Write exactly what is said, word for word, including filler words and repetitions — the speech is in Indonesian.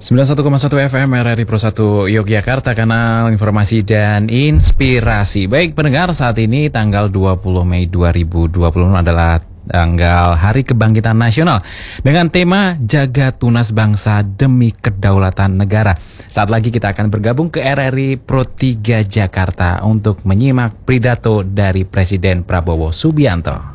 sembilan puluh satu koma satu F M R R I Pro satu Yogyakarta, kanal informasi dan inspirasi. Baik pendengar, saat ini tanggal dua puluh Mei dua ribu dua puluh adalah tanggal Hari Kebangkitan Nasional dengan tema Jaga Tunas Bangsa Demi Kedaulatan Negara. Saat lagi kita akan bergabung ke R R I Pro tiga Jakarta untuk menyimak pidato dari Presiden Prabowo Subianto.